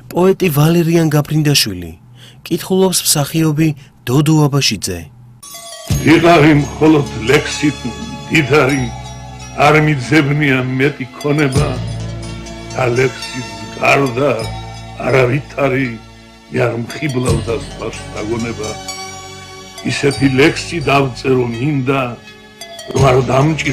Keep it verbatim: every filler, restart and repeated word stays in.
პოეტი ვალერიან გაფრინდაშვილი, კითხულობს მსახიობი დოდო აბაშიძე. ვიღარი მხოლოდ ლექსით დიდარი არ მიძებნია მეტი ქონება და ლექსის გარდა არავითარი არ მხიბლავდა სხვას დაგონება ისეთი ლექსი დავწერო მინდა რომ არ დამჭირ